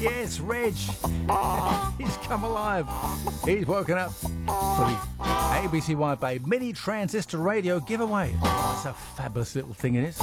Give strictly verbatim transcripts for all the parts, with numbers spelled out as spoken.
Yes, Reg. He's come alive. He's woken up for the A B C White Bay Mini Transistor Radio giveaway. That's a fabulous little thing it is.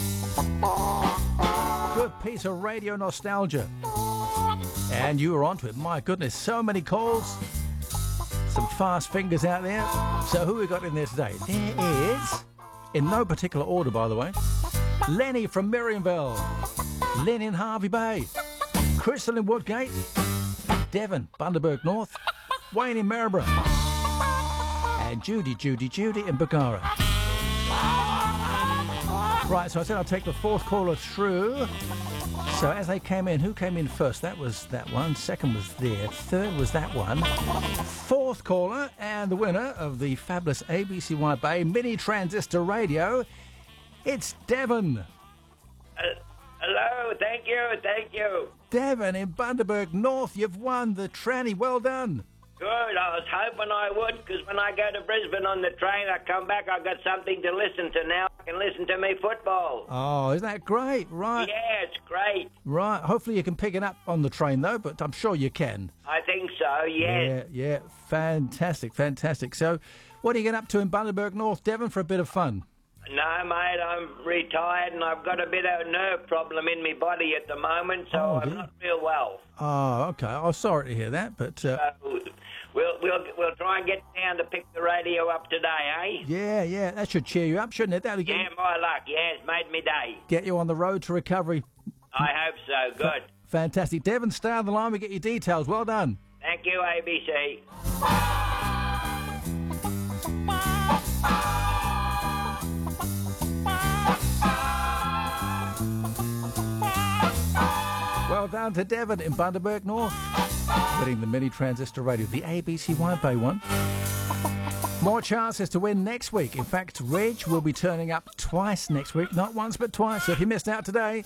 Good piece of radio nostalgia. And you were onto it. My goodness, so many calls. Some fast fingers out there. So who we got in there today? There is, in no particular order, by the way, Lenny from Miriamville, Len in Harvey Bay, Crystal in Woodgate, Devon, Bundaberg North, Wayne in Maryborough, and Judy, Judy, Judy in Bagara. Right, so I said I'll take the fourth caller through. So as they came in, who came in first? That was that one. Second was there. Third was that one. Fourth caller and the winner of the fabulous A B C White Bay Mini Transistor Radio, it's Devon. Uh, hello, thank you, thank you. Devon in Bundaberg North, you've won the tranny. Well done. Good, I was hoping I would, because when I go to Brisbane on the train, I come back, I've got something to listen to now. I can listen to me football. Oh, isn't that great? Right. Yeah, it's great. Right. Hopefully you can pick it up on the train, though, but I'm sure you can. I think so, yes. Yeah, yeah. Fantastic, fantastic. So what are you getting up to in Bundaberg North, Devon, for a bit of fun? No, mate, I'm retired and I've got a bit of a nerve problem in my body at the moment, so Oh, I'm dear. not real well. Oh, okay. I'm sorry to hear that, but... Uh, So we'll, we'll, we'll try and get down to pick the radio up today, eh? yeah, yeah, that should cheer you up, shouldn't it? That'll get, Yeah, my luck, yeah, it's made me day. get you on the road to recovery. I hope so, good. Fantastic. Devon, stay on the line. We get your details. Well done. Thank you, A B C. Well done to Devon in Bundaberg North, winning the Mini Transistor Radio, the A B C White Bay one. More chances to win next week. In fact, Reg will be turning up twice next week, not once but twice. So if you missed out today,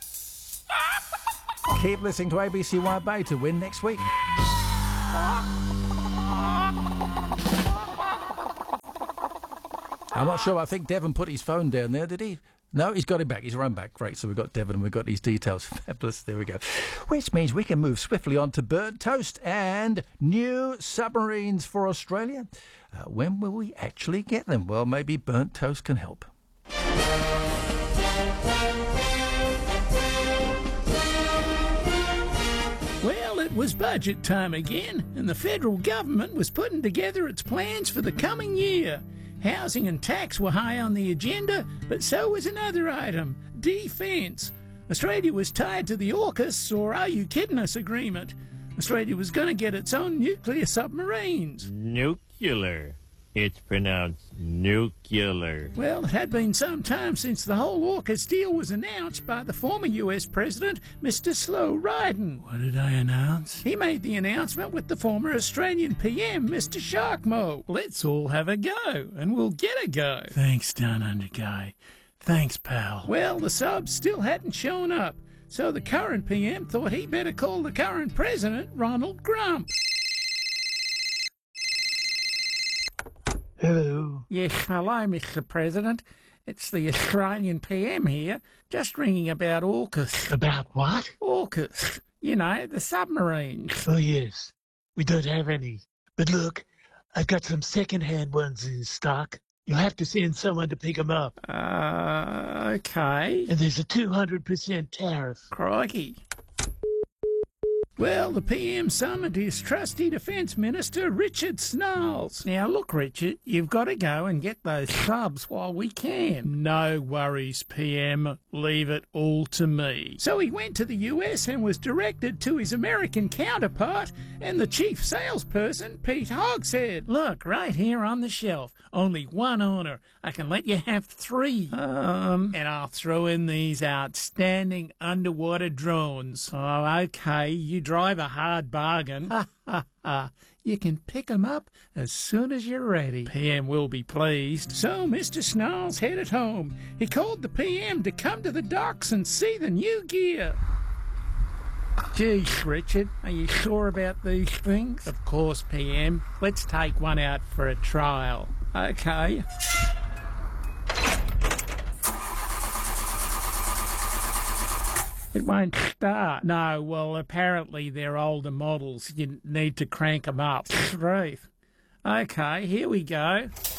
keep listening to A B C White Bay to win next week. I'm not sure. I think Devon put his phone down there, did he? No, he's got it back. He's run back. Great. So we've got Devon and we've got these details. Fabulous. There we go. Which means we can move swiftly on to burnt toast and new submarines for Australia. Uh, when will we actually get them? Well, maybe burnt toast can help. Well, it was budget time again, and the federal government was putting together its plans for the coming year. Housing and tax were high on the agenda, but so was another item, defence. Australia was tied to the AUKUS, or Are You Kidding Us agreement. Australia was going to get its own nuclear submarines. Nuclear. It's pronounced nuclear. Well, it had been some time since the whole AUKUS deal was announced by the former U S President, Mister Slow Ryden. What did I announce? He made the announcement with the former Australian P M, Mister Sharkmo. Let's all have a go, and we'll get a go. Thanks, Down Under Guy. Thanks, pal. Well, the subs still hadn't shown up, so the current P M thought he better call the current president, Ronald Grump. Hello. Yes, hello, Mister President. It's the Australian P M here, just ringing about AUKUS. About what? AUKUS. You know, the submarines. Oh, yes. We don't have any. But look, I've got some second-hand ones in stock. You'll have to send someone to pick them up. Uh, okay. And there's a two hundred percent tariff. Crikey. Well, the P M summoned his trusty Defence Minister, Richard Snarls. Now, look, Richard, you've got to go and get those subs while we can. No worries, P M. Leave it all to me. So he went to the U S and was directed to his American counterpart and the chief salesperson, Pete Hogshead. Look, right here on the shelf. Only one owner. I can let you have three. Um, And I'll throw in these outstanding underwater drones. oh, okay, you drive a hard bargain. Ha, ha, ha. You can pick 'em up as soon as you're ready. P M will be pleased. So Mister Snarls headed home. He called the P M to come to the docks and see the new gear. Geez, Richard, are you sure about these things? Of course, P M. Let's take one out for a trial. Okay. It won't start. No, well, apparently they're older models. You need to crank them up. Truth. Okay, here we go.